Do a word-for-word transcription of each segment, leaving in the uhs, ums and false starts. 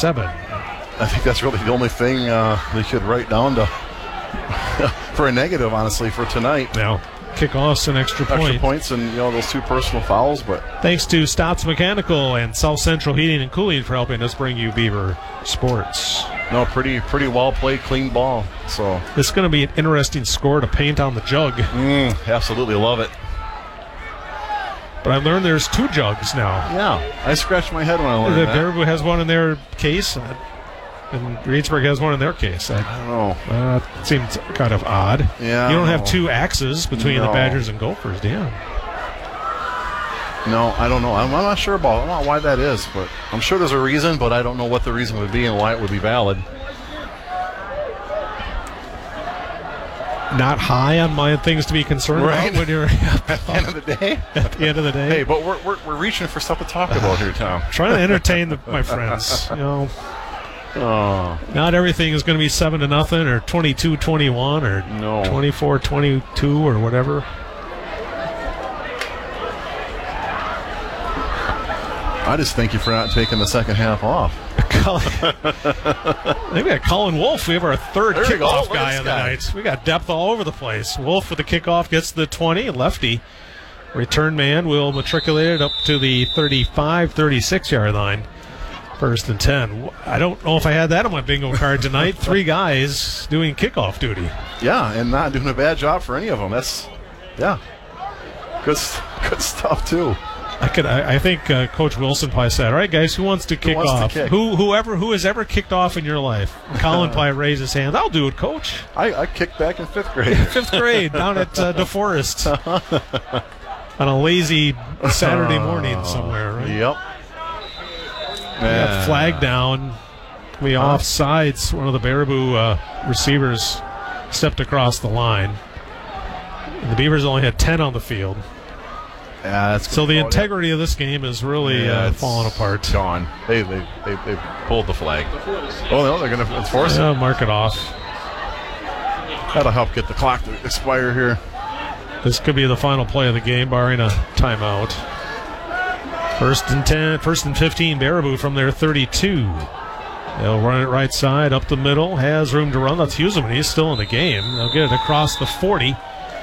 seven. I think that's really the only thing uh, they could write down to for a negative, honestly, for tonight. Now, kickoffs and extra point. Extra points and, you know, those two personal fouls. But thanks to Stotts Mechanical and South Central Heating and Cooling for helping us bring you Beaver Sports. No, pretty pretty well played, clean ball. So it's going to be an interesting score to paint on the jug. Mm, absolutely love it. But I learned there's two jugs now. Yeah, I scratched my head when I learned the that. Baraboo has one in their case, and Reedsburg has one in their case. I, I don't know. Uh, it seems kind of odd. Yeah, you don't no. have two axes between no. the Badgers and Gophers, do you? No, I don't know. I'm, I'm not sure about I don't know why that is, but I'm sure there's a reason, but I don't know what the reason would be and why it would be valid. Not high on my things to be concerned right. about when you're at the end of the day. At the end of the day. Hey, but we're we're, we're reaching for stuff to talk about here, Tom. Trying to entertain the, my friends. You know, oh. Not everything is going to be seven to nothing or twenty-two twenty-one or no. twenty-four twenty-two or whatever. I just thank you for not taking the second half off. Maybe got Colin Wolf. We have our third there kickoff go. guy of the guy. night. We got depth all over the place. Wolf with the kickoff gets the twenty. Lefty return man will matriculate it up to the thirty-five, thirty-six yard line. First and ten. I don't know if I had that on my bingo card tonight. Three guys doing kickoff duty. Yeah, and not doing a bad job for any of them. That's, yeah, good, good stuff too. I could. I, I think uh, Coach Wilson probably said, "All right, guys, who wants to kick who wants off? To kick? Who, whoever, who has ever kicked off in your life?" Colin probably raised his hand. I'll do it, Coach. I, I kicked back in fifth grade. Fifth grade down at uh, DeForest on a lazy Saturday morning somewhere. Right? Yep. We got flag down. We huh? offsides. One of the Baraboo uh, receivers stepped across the line. And the Beavers only had ten on the field. Yeah, that's so the integrity of this game is really yeah, uh, falling apart. Gone. They, they they they pulled the flag. Oh no, they're going to enforce yeah, it. Mark it off. That'll help get the clock to expire here. This could be the final play of the game, barring a timeout. First and ten, first and fifteen. Baraboo from their thirty-two. They'll run it right side up the middle. Has room to run. Let's use him, and he's still in the game. They'll get it across the forty.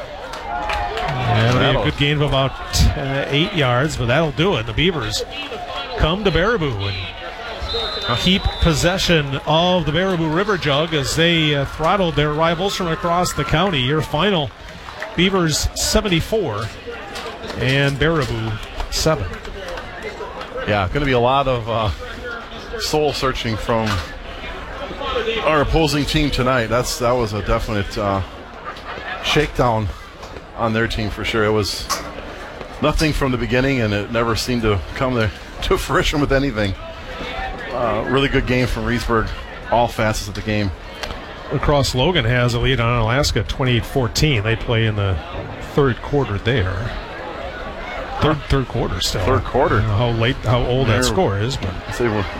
And a good gain of about uh, eight yards, but that'll do it. The Beavers come to Baraboo and keep possession of the Baraboo River Jug as they uh, throttled their rivals from across the county. Your final, Beavers seventy-four and Baraboo seven. Yeah, going to be a lot of uh, soul searching from our opposing team tonight. That's that was a definite uh, shakedown on their team for sure. It was nothing from the beginning, and it never seemed to come to, to fruition with anything. Uh, really good game from Reedsburg, all facets of the game. Across Logan has a lead on Alaska twenty-eight fourteen. They play in the third quarter there. Third third quarter still. Third quarter. I don't know how late, how old They're, that score is, but they were.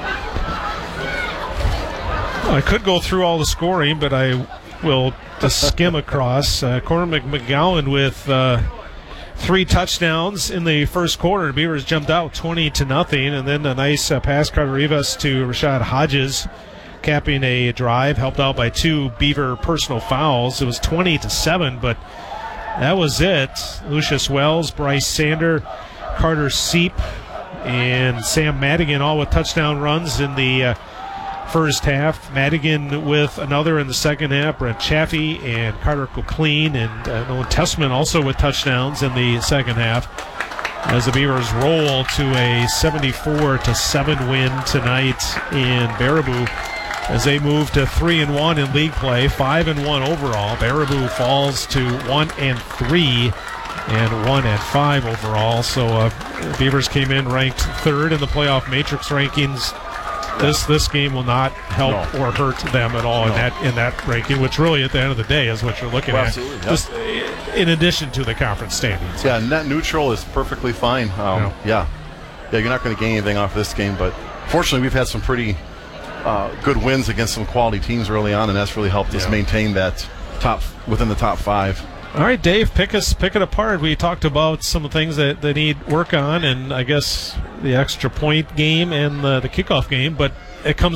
I could go through all the scoring, but I will just skim across. Uh, Cormac McGowan with uh, three touchdowns in the first quarter. The Beavers jumped out twenty to nothing, and then a nice uh, pass, Carter Rivas to Rashad Hodges, capping a drive, helped out by two Beaver personal fouls. It was twenty to seven, but that was it. Lucius Wells, Bryce Sander, Carter Seep, and Sam Madigan all with touchdown runs in the uh, first half. Madigan with another in the second half. Brent Chaffee and Carter Coqueline and uh, Nolan Tessman also with touchdowns in the second half. As the Beavers roll to a seventy-four to seven win tonight in Baraboo, as they move to three and one in league play, five and one overall. Baraboo falls to one and three and one and five overall. So uh, Beavers came in ranked third in the playoff matrix rankings. This this game will not help no. or hurt them at all no. in that in that ranking, which really at the end of the day is what you're looking well, at. Absolutely, Just yeah. in addition to the conference standings. Yeah, net neutral is perfectly fine. Um, yeah. yeah, yeah, you're not going to gain anything off this game, but fortunately we've had some pretty uh, good wins against some quality teams early on, and that's really helped yeah. us maintain that top within the top five. All right, Dave, pick us pick it apart. We talked about some of the things that they need work on, and I guess the extra point game and the, the kickoff game, but it comes